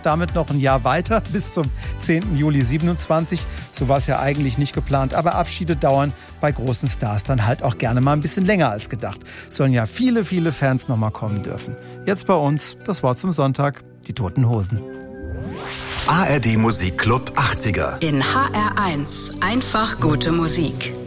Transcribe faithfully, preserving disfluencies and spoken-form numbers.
damit noch ein Jahr weiter, bis zum zehnten Juli siebenundzwanzig. So war es ja eigentlich nicht geplant. Aber Abschiede dauern bei großen Stars dann halt auch gerne mal ein bisschen länger als gedacht. Sollen ja viele, viele Fans noch mal kommen dürfen. Jetzt bei uns das Wort zum Sonntag, die Toten Hosen. A R D Musikclub achtziger. In H R eins. Einfach gute Musik.